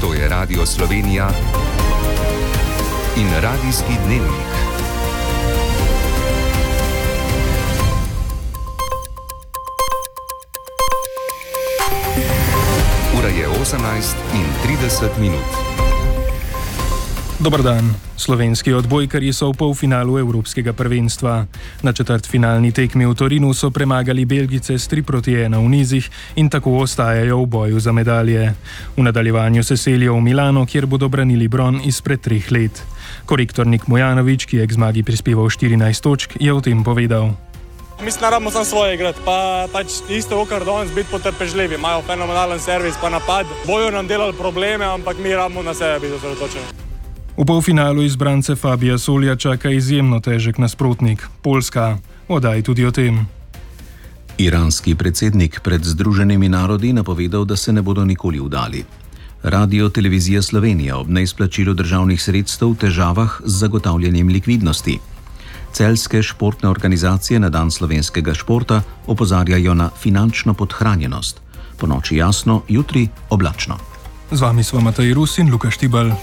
To je Radio Slovenija in Radijski dnevnik. Ura je 18:30. Dober dan. Slovenski odbojkarji so v polfinalu Evropskega prvenstva. Na četrtfinalni tekmi v Torinu so premagali Belgice s 3-1 v nizih in tako ostajajo v boju za medalje. V nadaljevanju se selijo v Milano, kjer bodo branili bron izpred 3 let. Korektor Nik Mojanović, ki je k zmagi prispeval 14 točk, je o tem povedal. Mislim, naravno sam svoje igrati, pa isto kar danes biti potrpežljivi. Imajo fenomenalen servis, pa napad. Bojo nam delali probleme, ampak mi rabimo na sebe biti osredotočeni. V polfinalu izbrance Fabija Solja čaka izjemno težek nasprotnik, Poljska. Odaj tudi o tem. Iranski predsednik pred Združenimi narodi napovedal, da se ne bodo nikoli vdali. Radio Televizija Slovenija ob neizplačilu državnih sredstev v težavah z zagotavljanjem likvidnosti. Celjske športne organizacije na dan slovenskega športa opozarjajo na finančno podhranjenost. Ponoči jasno, jutri oblačno. Z vami sva Matej Rus in Luka Štibal.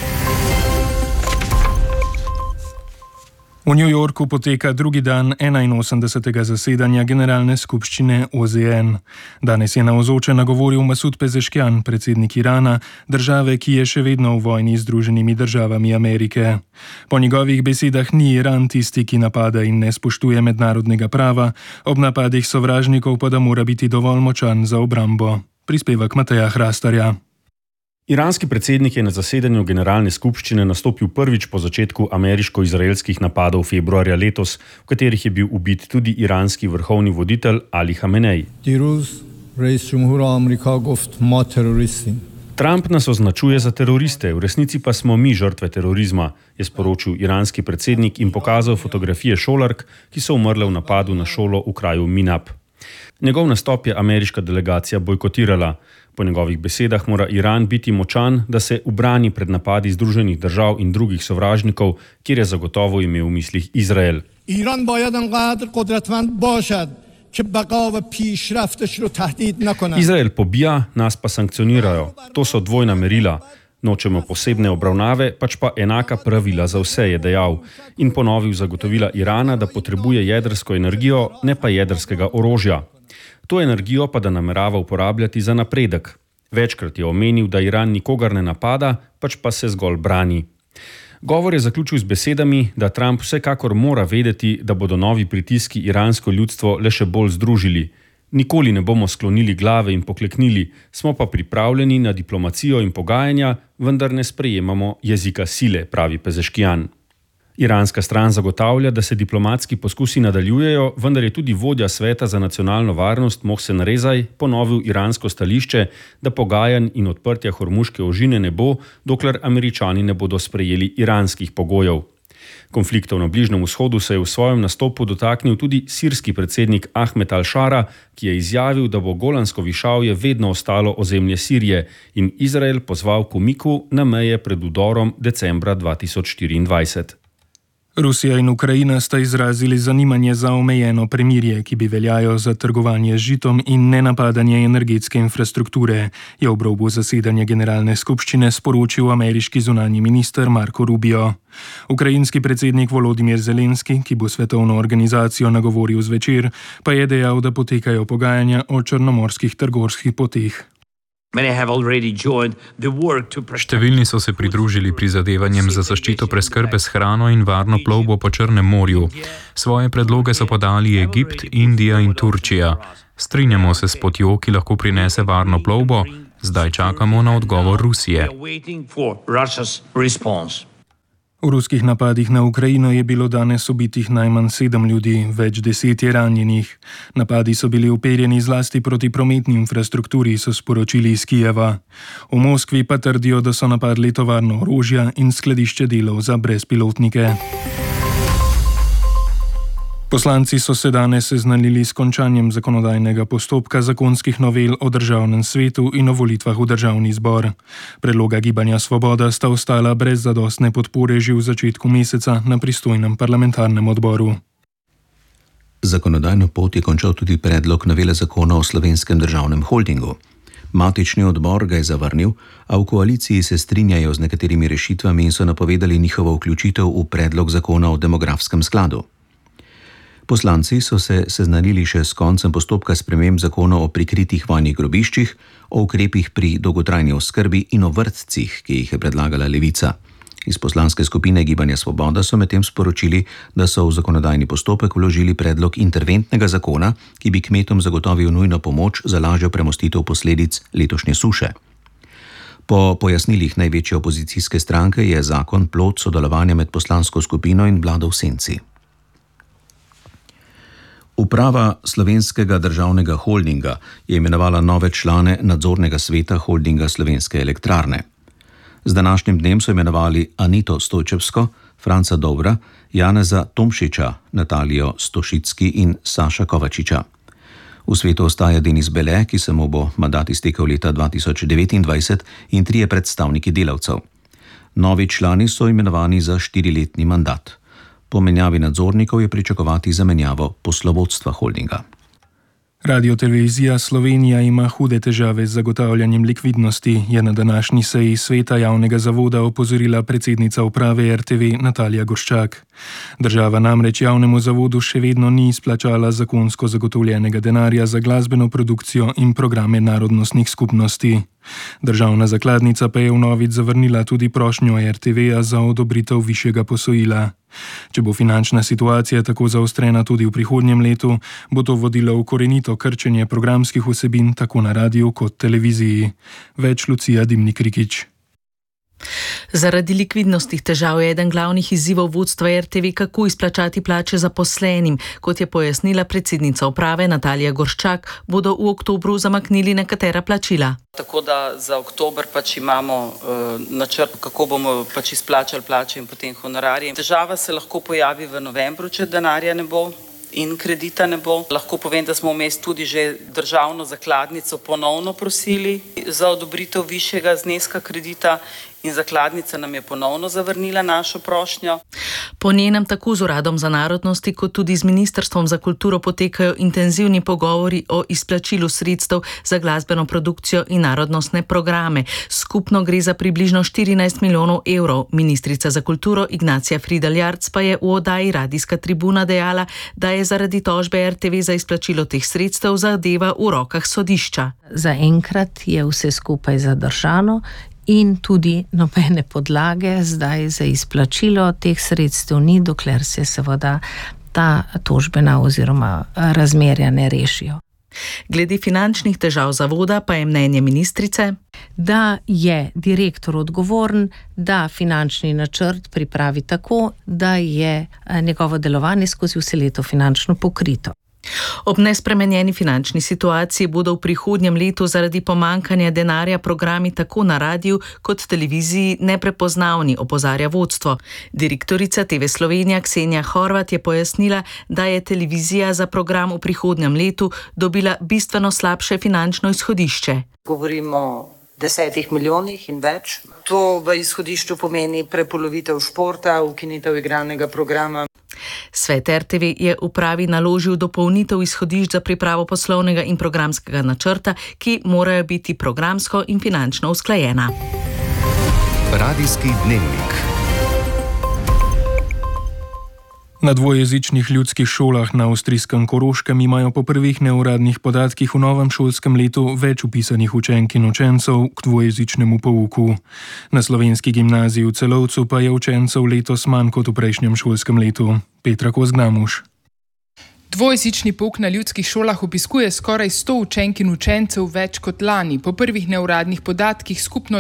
V New Yorku poteka drugi dan 81. zasedanja Generalne skupščine OZN. Danes je navzoče nagovoril Masud Pezeškian, predsednik Irana, države, ki je še vedno v vojni z Združenimi državami Amerike. Po njegovih besedah ni Iran tisti, ki napada in ne spoštuje mednarodnega prava, ob napadih sovražnikov pa da mora biti dovolj močan za obrambo. Prispevek Mateja Hrastarja. Iranski predsednik je na zasedanju Generalne skupščine nastopil prvič po začetku ameriško-izraelskih napadov februarja letos, v katerih je bil ubit tudi iranski vrhovni voditelj Ali Hamenej. Trump nas označuje za teroriste, v resnici pa smo mi žrtve terorizma, je sporočil iranski predsednik in pokazal fotografije šolark, ki so umrle v napadu na šolo v kraju Minab. Njegov nastop je ameriška delegacija bojkotirala. Po njegovih besedah mora Iran biti močan, da se ubrani pred napadi Združenih držav in drugih sovražnikov, kjer je zagotovo imel v mislih Izrael. Izrael pobija, nas pa sankcionirajo. To so dvojna merila. Nočemo posebne obravnave, pač pa enaka pravila za vse, je dejal in ponovil zagotovila Irana, da potrebuje jedrsko energijo, ne pa jedrskega orožja. To energijo pa da namerava uporabljati za napredek. Večkrat je omenil, da Iran nikogar ne napada, pač pa se zgolj brani. Govor je zaključil z besedami, da Trump vsekakor mora vedeti, da bodo novi pritiski iransko ljudstvo le še bolj združili. Nikoli ne bomo sklonili glave in pokleknili, smo pa pripravljeni na diplomacijo in pogajanja, vendar ne sprejemamo jezika sile, pravi Pezeškian. Iranska stran zagotavlja, da se diplomatski poskusi nadaljujejo, vendar je tudi vodja Sveta za nacionalno varnost Mohsen Rezaj ponovil iransko stališče, da pogajanj in odprtja Hormuške ožine ne bo, dokler Američani ne bodo sprejeli iranskih pogojev. Konfliktov na Bližnjem vzhodu se je v svojem nastopu dotaknil tudi sirski predsednik Ahmed al-Šara, ki je izjavil, da bo Golansko višavje vedno ostalo ozemlje Sirije in Izrael pozval k umiku na meje pred vdorom decembra 2024. Rusija in Ukrajina sta izrazili zanimanje za omejeno premirje, ki bi veljalo za trgovanje z žitom in nenapadanje energetske infrastrukture, je ob robu zasedanja Generalne skupščine sporočil ameriški zunanji minister Marco Rubio. Ukrajinski predsednik Volodimir Zelenski, ki bo svetovno organizacijo nagovoril zvečer, pa je dejal, da potekajo pogajanja o črnomorskih trgovskih poteh. Številni so se pridružili prizadevanjem za zaščito preskrbe s hrano in varno plovbo po Črnem morju. Svoje predloge so podali Egipt, Indija in Turčija. Strinjamo se s potjo, ki lahko prinese varno plovbo, zdaj čakamo na odgovor Rusije. V ruskih napadih na Ukrajino je bilo danes ubitih najmanj 7 ljudi, več 10 je ranjenih. Napadi so bili uperjeni zlasti proti prometni infrastrukturi, so sporočili iz Kijeva. V Moskvi pa trdijo, da so napadli tovarno orožja in skladišče delov za brezpilotnike. Poslanci so se danes seznanili s končanjem zakonodajnega postopka zakonskih novel o državnem svetu in o volitvah v državni zbor. Predloga Gibanja Svoboda sta ostala brez zadostne podpore že v začetku meseca na pristojnem parlamentarnem odboru. Zakonodajno pot je končal tudi predlog novele zakona o Slovenskem državnem holdingu. Matični odbor ga je zavrnil, a v koaliciji se strinjajo z nekaterimi rešitvami in so napovedali njihovo vključitev v predlog zakona o demografskem skladu. Poslanci so se seznanili še s koncem postopka sprememb zakona o prikritih vojnih grobiščih, o ukrepih pri dolgotrajni oskrbi in o vrtcih, ki jih je predlagala Levica. Iz poslanske skupine Gibanja Svoboda so medtem sporočili, da so v zakonodajni postopek vložili predlog interventnega zakona, ki bi kmetom zagotovil nujno pomoč za lažjo premostitev posledic letošnje suše. Po pojasnilih največje opozicijske stranke je zakon plod sodelovanja med poslansko skupino in vlado v senci. Uprava Slovenskega državnega holdinga je imenovala nove člane nadzornega sveta holdinga Slovenske elektrarne. Z današnjim dnem so imenovali Anito Stojčevsko, Franca Dobra, Janeza Tomšiča, Natalijo Stošicki in Saša Kovačiča. V svetu ostaja Denis Bele, ki se mu bo mandat iztekel leta 2029, in 3 predstavniki delavcev. Novi člani so imenovani za 4-letni mandat. Po menjavi nadzornikov je pričakovati zamenjavo poslovodstva holdinga. Radiotelevizija Slovenija ima hude težave z zagotavljanjem likvidnosti, je na današnji seji sveta javnega zavoda opozorila predsednica uprave RTV Natalija Gorščak. Država namreč javnemu zavodu še vedno ni izplačala zakonsko zagotovljenega denarja za glasbeno produkcijo in programe narodnostnih skupnosti. Državna zakladnica pa je vnovič zavrnila tudi prošnjo RTV-ja za odobritev višjega posojila. Če bo finančna situacija tako zaostrena tudi v prihodnjem letu, bo to vodilo v korenito krčenje programskih vsebin tako na radiju kot televiziji. Več Lucija Dimnik Rikič. Zaradi likvidnostnih težav je eden glavnih izzivov vodstva RTV, kako izplačati plače zaposlenim. Kot je pojasnila predsednica uprave Natalija Gorščak, bodo v oktobru zamaknili nekatera plačila. Tako da za oktober imamo načrt, kako bomo izplačali plače in potem honorarje. Težava se lahko pojavi v novembru, če denarja ne bo in kredita ne bo. Lahko povem, da smo vmes tudi že državno zakladnico ponovno prosili za odobritev višjega zneska kredita in zakladnica nam je ponovno zavrnila našo prošnjo. Po njenem tako z Uradom za narodnosti kot tudi z Ministrstvom za kulturo potekajo intenzivni pogovori o izplačilu sredstev za glasbeno produkcijo in narodnostne programe. Skupno gre za približno 14 milijonov evrov. Ministrica za kulturo Ignacija Fridl Jarc pa je v oddaji Radijska tribuna dejala, da je zaradi tožbe RTV za izplačilo teh sredstev zadeva v rokah sodišča. Zaenkrat je vse skupaj zadržano in tudi nobene podlage zdaj za izplačilo teh sredstev ni, dokler se seveda ta tožbena oziroma razmerja ne rešijo. Glede finančnih težav zavoda pa je mnenje ministrice, da je direktor odgovoren, da finančni načrt pripravi tako, da je njegovo delovanje skozi vse leto finančno pokrito. Ob nespremenjeni finančni situaciji bodo v prihodnjem letu zaradi pomankanja denarja programi tako na radiju kot televiziji neprepoznavni, opozarja vodstvo. Direktorica TV Slovenija Ksenija Horvat je pojasnila, da je televizija za program v prihodnjem letu dobila bistveno slabše finančno izhodišče. Govorimo o 10 milijonih in več. To v izhodišču pomeni prepolovitev športa, ukinitev igranega programa. Svet RTV je upravi naložil dopolnitev izhodišč za pripravo poslovnega in programskega načrta, ki morajo biti programsko in finančno usklajena. Radijski dnevnik. Na dvojezičnih ljudskih šolah na avstrijskem Koroškem imajo po prvih neuradnih podatkih v novem šolskem letu več vpisanih učenk in učencev k dvojezičnemu pouku. Na slovenski gimnaziji v Celovcu pa je učencev letos manj kot v prejšnjem šolskem letu. Petra Kozgnamuš. Dvojezični pouk na ljudskih šolah obiskuje skoraj 100 učenk in učencev več kot lani, po prvih neuradnih podatkih skupno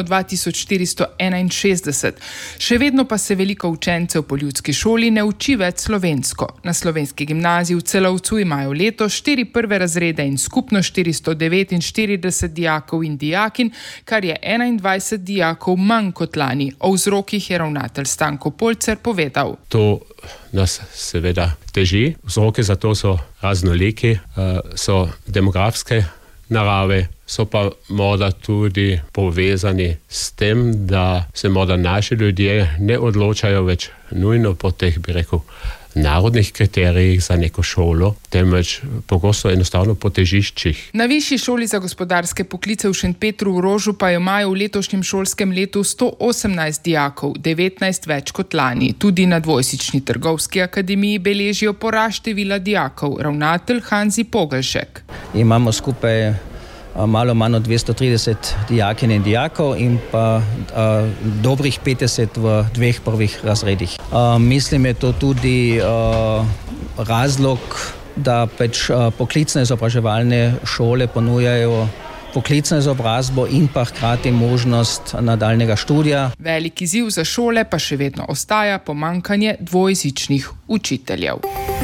2461. Še vedno pa se veliko učencev po ljudski šoli ne uči več slovensko. Na slovenski gimnaziji v Celovcu imajo letos 4 prve razrede in skupno 449 dijakov in dijakinj, kar je 21 dijakov manj kot lani. O vzrokih je ravnatelj Stanko Polcer povedal. To nas seveda teži. Vzroke za to so raznoliki, so demografske narave, so pa morda tudi povezani s tem, da se morda naši ljudje ne odločajo več nujno po teh, bi rekel, narodnih kriterijih za neko šolo, temveč pogosto enostavno po težiščih. Na Višji šoli za gospodarske poklice v Šentpetru v Rožu pa imajo v letošnjem šolskem letu 118 dijakov, 19 več kot lani. Tudi na Dvojsični trgovski akademiji beležijo porast števila dijakov, ravnatelj Hanzi Pogelšek. Imamo skupaj malo manj od 230 dijakinj in dijakov in pa dobrih 50 v dveh prvih razredih. Mislim, je to tudi razlog, da pač poklicne izobraževalne šole ponujajo poklicno izobrazbo in pa hkrati možnost nadaljnjega študija. Velik izziv za šole pa še vedno ostaja pomanjkanje dvojezičnih učiteljev.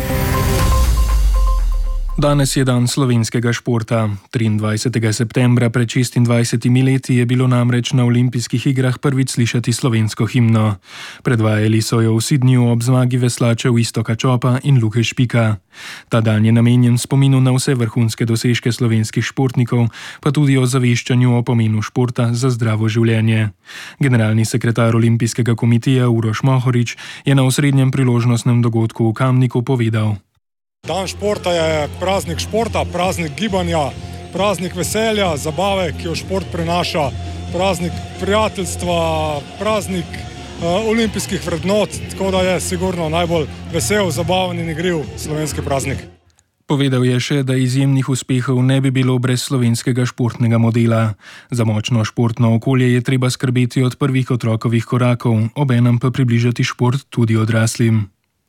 Danes je dan slovenskega športa. 23. septembra pred 26 leti je bilo namreč na olimpijskih igrah prvič slišati slovensko himno. Predvajali so jo v Sydneyju ob zmagi veslačev Iztoka Čopa in Luke Špika. Ta dan je namenjen spominu na vse vrhunske dosežke slovenskih športnikov, pa tudi o zaveščanju o pomenu športa za zdravo življenje. Generalni sekretar Olimpijskega komiteja Uroš Mohorič je na osrednjem priložnostnem dogodku v Kamniku povedal: Dan športa je praznik športa, praznik gibanja, praznik veselja, zabave, ki jo šport prinaša, praznik prijateljstva, praznik olimpijskih vrednot, tako da je sigurno najbolj vesel, zabaven in igriv slovenski praznik. Povedal je še, da izjemnih uspehov ne bi bilo brez slovenskega športnega modela. Za močno športno okolje je treba skrbeti od prvih otrokovih korakov, obenem pa približati šport tudi odraslim.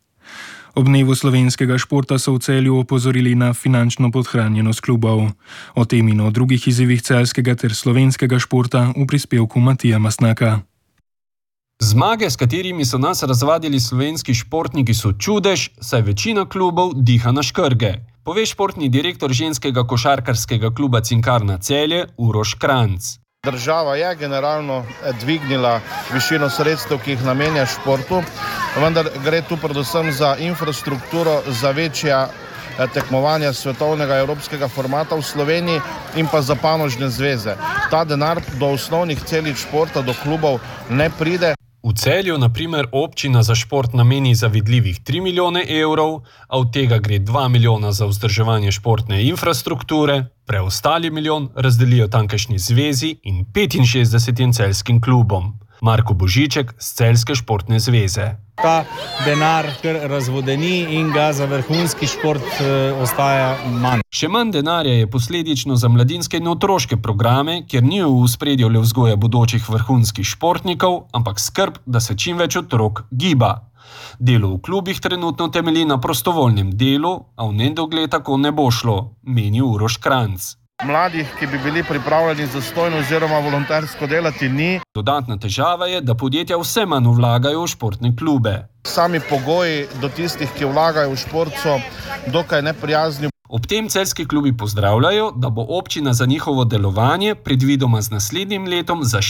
Ob dnevu slovenskega športa so v Celju opozorili na finančno podhranjenost klubov. O tem in o drugih izzivih celjskega ter slovenskega športa v prispevku Matija Masnaka. Zmage, s katerimi so nas razvadili slovenski športniki, so čudež, saj večina klubov diha na škrge, pove športni direktor ženskega košarkarskega kluba Cinkarna Celje Uroš Kranjc. Država je generalno dvignila višino sredstev, ki jih namenja športu, vendar gre tu predvsem za infrastrukturo, za večja tekmovanja svetovnega evropskega formata v Sloveniji in pa za panožne zveze. Ta denar do osnovnih celic športa, do klubov ne pride. V Celju, na primer, občina za šport nameni zavidljivih 3 milijone evrov, a od tega gre 2 milijona za vzdrževanje športne infrastrukture, preostali milijon razdelijo tamkajšnji zvezi in 65 celjskim klubom. Marko Božiček z Celjske športne zveze. Ta denar kar razvodeni in ga za vrhunski šport ostaja manj. Še manj denarja je posledično za mladinske in otroške programe, kjer ni v ospredju le vzgoja bodočih vrhunskih športnikov, ampak skrb, da se čim več otrok giba. Delo v klubih trenutno temelji na prostovoljnem delu, a v nedogled tako ne bo šlo, meni Uroš Kranjc. Mladih, ki bi bili pripravljeni zastojno oziroma volontersko delati, ni. Dodatna težava je, da podjetja vse manj vlagajo v športne klube. Sami pogoji do tistih, ki vlagajo v šport, so dokaj neprijazni. Ob tem celjski klubi pozdravljajo, da bo občina za njihovo delovanje predvidoma z naslednjim letom za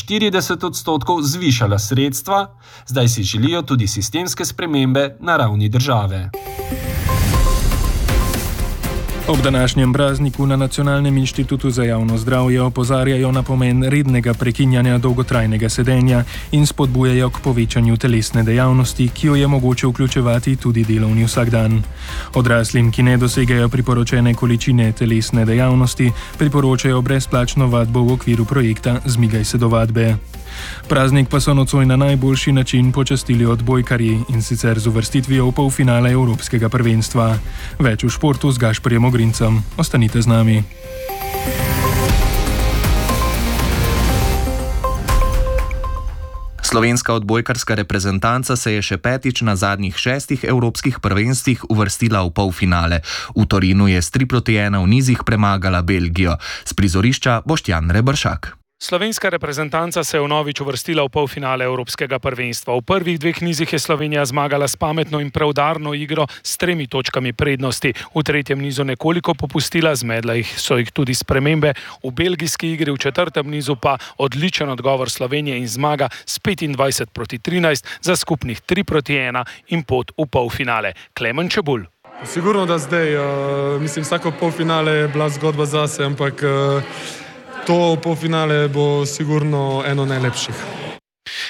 40% zvišala sredstva, zdaj si želijo tudi sistemske spremembe na ravni države. Ob današnjem prazniku na Nacionalnem inštitutu za javno zdravje opozarjajo na pomen rednega prekinjanja dolgotrajnega sedenja in spodbujajo k povečanju telesne dejavnosti, ki jo je mogoče vključevati tudi delovni vsakdan. Odraslim, ki ne dosegajo priporočene količine telesne dejavnosti, priporočajo brezplačno vadbo v okviru projekta Zmigaj se do vadbe. Praznik pa so nocoj na najboljši način počastili odbojkarji, in sicer z uvrstitvijo v polfinale Evropskega prvenstva. Več v športu z Gašperjem Ogrincem. Ostanite z nami. Slovenska odbojkarska reprezentanca se je še petič na zadnjih 6 evropskih prvenstvih uvrstila v polfinale. V Torinu je s 3-1 v nizih premagala Belgijo. S prizorišča Boštjan Rebršak. Slovenska reprezentanca se je vnovič uvrstila v polfinale Evropskega prvenstva. V prvih 2 nizih je Slovenija zmagala s pametno in preudarno igro s 3 točkami prednosti. V tretjem nizu nekoliko popustila, zmedla so jih tudi spremembe. V belgijski igri v četrtem nizu pa odličen odgovor Slovenije in zmaga s 25-13 za skupnih 3-1 in pot v polfinale. Klemen Čebulj. Sigurno, da zdaj, mislim, vsako polfinale je bila zgodba zase, ampak to polfinale bo sigurno eno najlepših.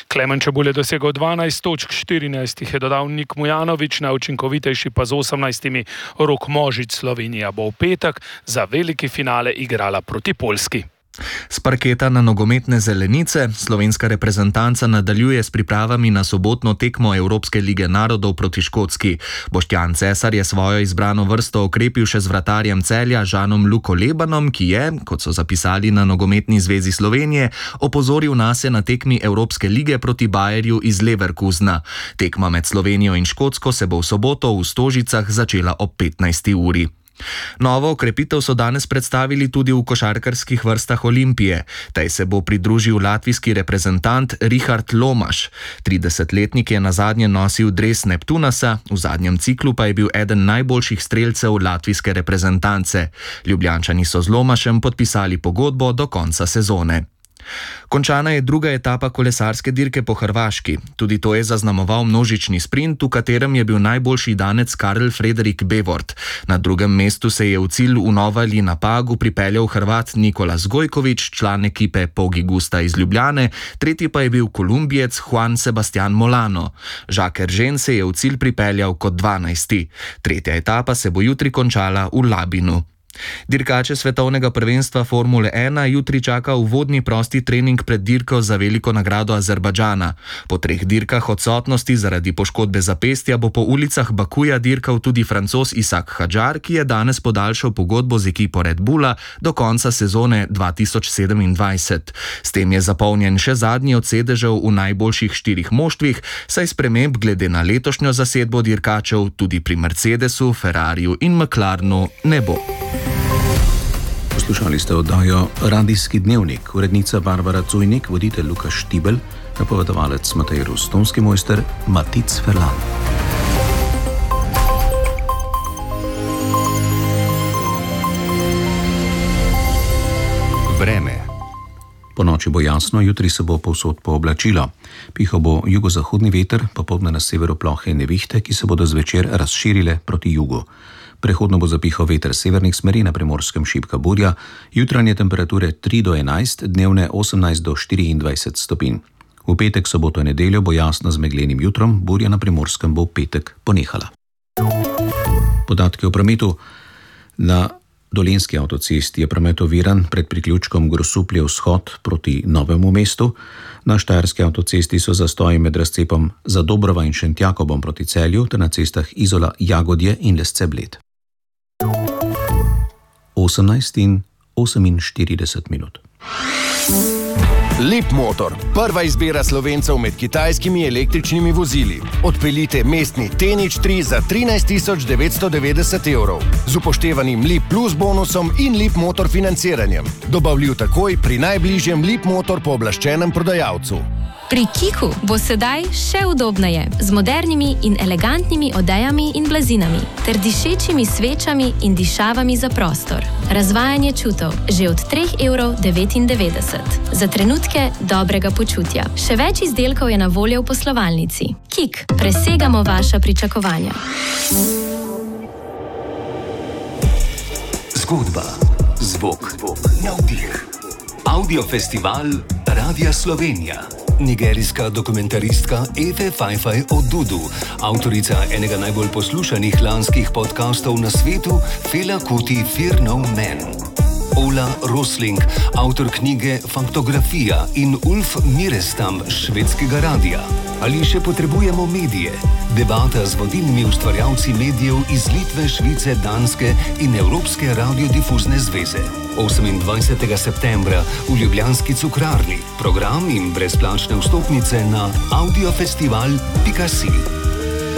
Klemen Čebulj je dosegel 12 točk, 14 je dodal Nik Mujanović, najučinkovitejši pa z 18. Rok Možič. Slovenija bo v petek za veliki finale igrala proti Poljski. S parketa na nogometne zelenice slovenska reprezentanca nadaljuje s pripravami na sobotno tekmo Evropske lige narodov proti Škotski. Boštjan Cesar je svojo izbrano vrsto okrepil še z vratarjem Celja Žanom Luko Lebanom, ki je, kot so zapisali na Nogometni zvezi Slovenije, opozoril nase na tekmi Evropske lige proti Bayerju iz Leverkusena. Tekma med Slovenijo in Škotsko se bo v soboto v Stožicah začela ob 15. uri. Novo okrepitev so danes predstavili tudi v košarkarskih vrstah Olimpije. Tej se bo pridružil latvijski reprezentant Richard Lomaš. 30-letnik je nazadnje nosil dres Neptunasa, v zadnjem ciklu pa je bil eden najboljših strelcev latvijske reprezentance. Ljubljančani so z Lomašem podpisali pogodbo do konca sezone. Končana je druga etapa kolesarske dirke po Hrvaški. Tudi to je zaznamoval množični sprint, v katerem je bil najboljši danec Karl Frederik Bevort. Na drugem mestu se je v cilj v Novalji na Pagu pripeljal Hrvat Nikolas Gojković, član ekipe Pogi Gusta iz Ljubljane, tretji pa je bil Kolumbijec Juan Sebastian Molano. Jacques Eržen se je v cilj pripeljal kot 12. Tretja etapa se bo jutri končala v Labinu. Dirkače svetovnega prvenstva Formule 1 jutri čaka uvodni prosti trening pred dirko za veliko nagrado Azerbajdžana. Po 3 dirkah odsotnosti zaradi poškodbe zapestja bo po ulicah Bakuja dirkal tudi Francoz Isak Hadjar, ki je danes podaljšal pogodbo z ekipo Red Bulla do konca sezone 2027. S tem je zapolnjen še zadnji od sedežev v najboljših 4 moštvih, saj sprememb glede na letošnjo zasedbo dirkačev tudi pri Mercedesu, Ferrariju in McLarenu ne bo. Poslušali ste oddajo Radijski dnevnik, urednica Barbara Cujnik, voditelj Lukaš Štibelj, napovedovalec Matej Rus, tonski mojster Matic Ferlan. Vreme. Po noči bo jasno, jutri se bo povsod pooblačilo. Pihal bo jugozahodni veter, popoldne na severu plohe nevihte, ki se bodo zvečer razširile proti jugu. Prehodno bo zapihal veter severnih smeri, na Primorskem šibka burja, jutranje temperature 3 do 11, dnevne 18 do 24 stopinj. V petek, soboto in nedeljo bo jasno z meglenim jutrom, burja na Primorskem bo v petek ponehala. Podatki o prometu. Na Dolenjski avtocesti je promet oviran pred priključkom Grosuplje vzhod proti Novemu mestu. Na Štajerski avtocesti so zastoji med razcepom Zadobrova in Šentjakobom proti Celju ter na cestah Izola, Jagodje in Lesce Bled. 18:48. Leapmotor, prva izbira Slovencev med kitajskimi električnimi vozili. Odpeljite mestni T-nič 3 za 13.990 €, z upoštevanim Leap Plus bonusom in Leapmotor financiranjem. Dobavljiv takoj pri najbližjem Leapmotor pooblaščenem prodajalcu. Pri Kiku bo sedaj še udobneje, z modernimi in elegantnimi odejami in blazinami, ter dišečimi svečami in dišavami za prostor. Razvajanje čutov že od 3,99 €. Za trenutke dobrega počutja. Še več izdelkov je na voljo v poslovalnici. Kik, presegamo vaša pričakovanja. Zgodba, zvok, navdih. Audiofestival Radia Slovenija. Nigerijska dokumentaristka Efe Fajfaj Odudu, avtorica enega najbolj poslušanih lanskih podcastov na svetu, Fela Kuti Fear No Man. Ola Rosling, avtor knjige Faktografija, in Ulf Mirestam švedskega radia. Ali še potrebujemo medije? Debata z vodilnimi ustvarjalci medijev iz Litve, Švice, Danske in Evropske radiodifuzne zveze. 28. septembra v ljubljanski Cukrarni. Program in brezplačne vstopnice na audiofestival.si.